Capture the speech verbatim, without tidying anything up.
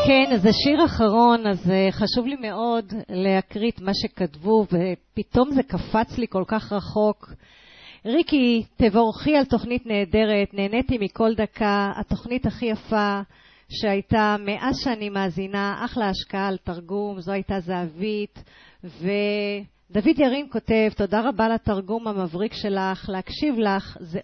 כן, זה שיר אחרון, אז חשוב לי מאוד להקריא את מה שכתבו, ופתאום זה קפץ לי כל כך רחוק. ריקי, תבורכי על תוכנית נהדרת, נהניתי מכל דקה, התוכנית הכי יפה שהייתה מאז שאני מאזינה, אחלה השקעה על תרגום, זו הייתה זהבית, ודוד ירים כותב, תודה רבה לתרגום המבריק שלך, להקשיב לך, זה